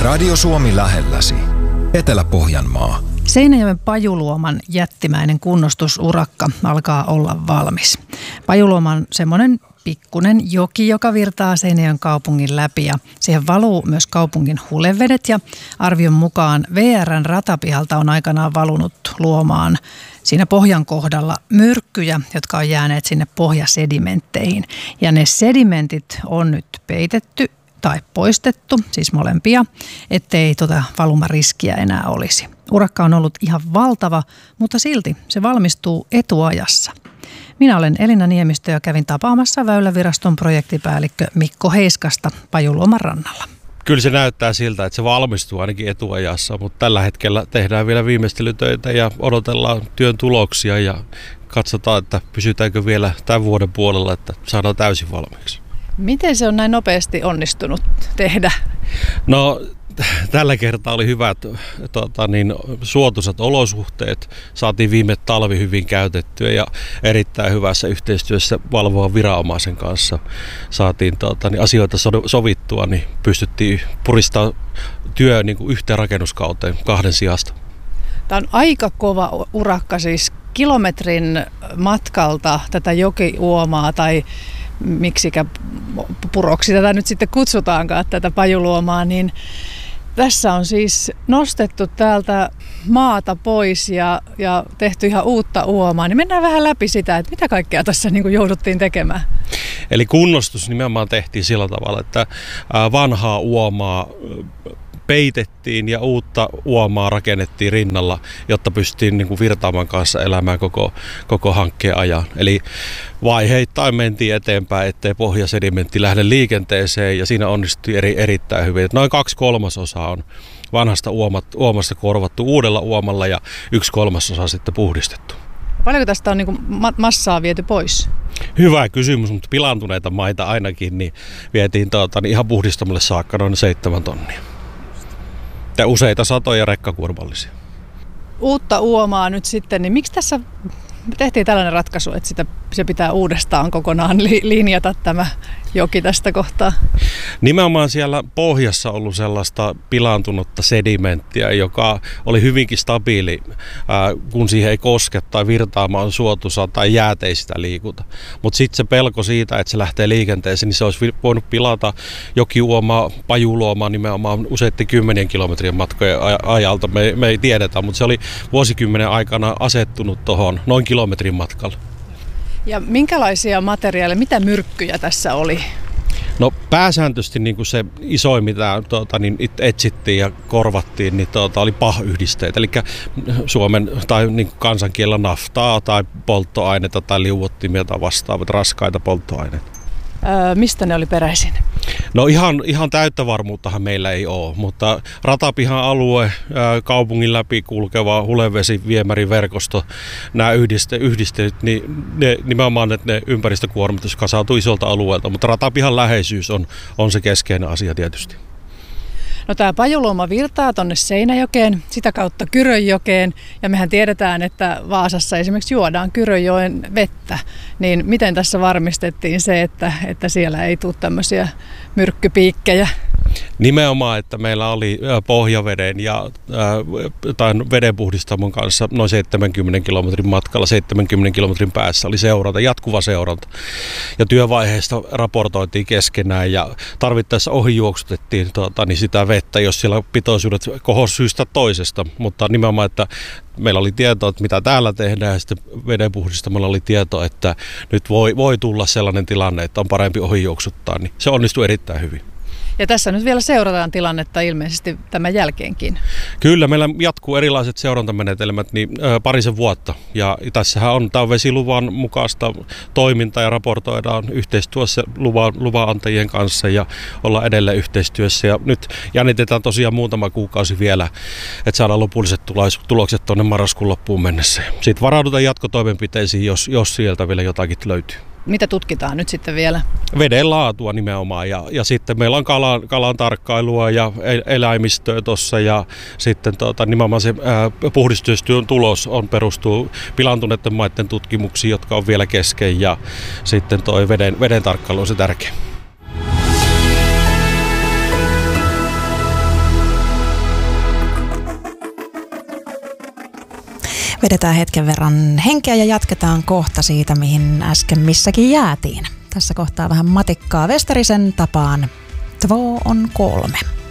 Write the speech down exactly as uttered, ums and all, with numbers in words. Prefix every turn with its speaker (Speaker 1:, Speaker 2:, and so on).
Speaker 1: Radio Suomi lähelläsi. Etelä-Pohjanmaa.
Speaker 2: Seinäjoen Pajuluoman jättimäinen kunnostusurakka alkaa olla valmis. Pajuluoma on semmoinen pikkunen joki, joka virtaa Seinäjoen kaupungin läpi ja siihen valuu myös kaupungin hulevedet ja arvion mukaan V R:n ratapihalta on aikanaan valunut Luomaan siinä pohjan kohdalla myrkkyjä, jotka on jääneet sinne pohjasedimentteihin. Ja ne sedimentit on nyt peitetty tai poistettu, siis molempia, ettei tuota valumariskiä enää olisi. Urakka on ollut ihan valtava, mutta silti se valmistuu etuajassa. Minä olen Elina Niemistö ja kävin tapaamassa Väyläviraston projektipäällikkö Mikko Heiskasta Pajuluoman rannalla.
Speaker 3: Kyllä se näyttää siltä, että se valmistuu ainakin etuajassa, mutta tällä hetkellä tehdään vielä viimeistelytöitä ja odotellaan työn tuloksia ja katsotaan, että pysytäänkö vielä tämän vuoden puolella, että saadaan täysin valmiiksi.
Speaker 2: Miten se on näin nopeasti onnistunut tehdä?
Speaker 3: No tällä kertaa oli hyvät tota, niin, suotuisat olosuhteet. Saatiin viime talvi hyvin käytettyä ja erittäin hyvässä yhteistyössä valvovan viranomaisen kanssa saatiin tota, niin, asioita sovittua, niin pystyttiin puristamaan työ niin kuin yhteen rakennuskauteen kahden sijasta.
Speaker 2: Tämä on aika kova urakka, siis kilometrin matkalta tätä jokiuomaa tai miksikä puroksi tätä nyt sitten kutsutaankaan, tätä Pajuluomaa, niin tässä on siis nostettu täältä maata pois ja, ja tehty ihan uutta uomaa. Niin mennään vähän läpi sitä, että mitä kaikkea tässä niin kuin jouduttiin tekemään.
Speaker 3: Eli kunnostus nimenomaan tehtiin sillä tavalla, että vanhaa uomaa peitettiin ja uutta uomaa rakennettiin rinnalla, jotta pystyttiin niin kuin virtaaman kanssa elämään koko, koko hankkeen ajan. Eli vaiheittain mentiin eteenpäin, ettei pohjasedimentti lähde liikenteeseen ja siinä onnistui eri, erittäin hyvin. Noin kaksi kolmasosaa on vanhasta uomat, uomasta korvattu uudella uomalla ja yksi kolmasosa sitten puhdistettu.
Speaker 2: Paljonko tästä on niin kuin massaa viety pois?
Speaker 3: Hyvä kysymys, mutta pilaantuneita maita ainakin niin vietiin tuota, niin ihan puhdistamolle saakka noin seitsemän tonnia. Ja useita satoja rekkakuormallisia.
Speaker 2: Uutta uomaa nyt sitten, niin miksi tässä tehtiin tällainen ratkaisu, että sitä, se pitää uudestaan kokonaan li, linjata tämä joki tästä kohtaa?
Speaker 3: Nimenomaan siellä pohjassa ollut sellaista pilaantunutta sedimenttiä, joka oli hyvinkin stabiili, ää, kun siihen ei koske tai virtaama on suotuisa tai jäät ei sitä liikuta. Mutta sitten se pelko siitä, että se lähtee liikenteeseen, niin se olisi voinut pilata jokiuomaa, Pajuluomaa nimenomaan useiden kymmenien kilometrien matkojen ajalta. Me, me ei tiedetä, mutta se oli vuosikymmenen aikana asettunut tuohon noin kilometrin matkalla.
Speaker 2: Ja minkälaisia materiaaleja, mitä myrkkyjä tässä oli?
Speaker 3: No pääsääntöisesti niin kuin se isoin, mitä tuota, niin etsittiin ja korvattiin, niin tuota, oli P A H-yhdisteitä, eli Suomen tai niin kuin kansankielellä naftaa tai polttoaineita tai liuottimia tai vastaavat raskaita polttoaineita.
Speaker 2: Öö, mistä ne oli peräisin?
Speaker 3: No ihan, ihan täyttä varmuuttahan meillä ei ole, mutta ratapihan alue, kaupungin läpi kulkeva hulevesiviemäriverkosto, nämä yhdiste, yhdistelyt, niin ne, nimenomaan että ne ympäristökuormitus kasautuu isolta alueelta, mutta ratapihan läheisyys on, on se keskeinen asia tietysti.
Speaker 2: No tämä Pajuluoma virtaa tuonne Seinäjokeen, sitä kautta Kyrönjokeen, ja mehän tiedetään, että Vaasassa esimerkiksi juodaan Kyrönjoen vettä, niin miten tässä varmistettiin se, että, että siellä ei tule tämmöisiä myrkkypiikkejä?
Speaker 3: Nimenomaan, että meillä oli pohjaveden ja tai vedenpuhdistamon kanssa noin seitsemänkymmenen kilometrin matkalla, seitsemänkymmenen kilometrin päässä oli seuranta, jatkuva seuranta. Ja työvaiheesta raportoitiin keskenään ja tarvittaessa ohijuoksutettiin tuota, niin sitä vettä, jos siellä pitoisuudet kohosivat syystä toisesta. Mutta nimenomaan, että meillä oli tietoa, että mitä täällä tehdään ja sitten vedenpuhdistamalla oli tieto, että nyt voi, voi tulla sellainen tilanne, että on parempi ohijuoksuttaa, niin se onnistui erittäin hyvin.
Speaker 2: Ja tässä nyt vielä seurataan tilannetta ilmeisesti tämän jälkeenkin.
Speaker 3: Kyllä, meillä jatkuu erilaiset seurantamenetelmät niin ö, parisen vuotta. Ja tässähän on, tämä on vesiluvan mukaista toimintaa ja raportoidaan yhteistyössä luvan, luvanantajien kanssa ja ollaan edelleen yhteistyössä. Ja nyt jännitetään tosiaan muutama kuukausi vielä, että saadaan lopulliset tulokset tuonne marraskuun loppuun mennessä. Sitten varaudutaan jatkotoimenpiteisiin, jos, jos sieltä vielä jotakin löytyy.
Speaker 2: Mitä tutkitaan nyt sitten vielä?
Speaker 3: Veden laatua nimenomaan ja, ja sitten meillä on kalan, kalan tarkkailua ja eläimistöä tuossa ja sitten tota, nimenomaan se ää, puhdistustyön tulos on perustuu pilaantuneiden maiden tutkimuksiin, jotka on vielä kesken ja sitten toi veden, veden tarkkailu on se tärkeä.
Speaker 4: Vedetään hetken verran henkeä ja jatketaan kohta siitä, mihin äsken missäkin jäätiin. Tässä kohtaa vähän matikkaa Westerisen tapaan. Två on kolme.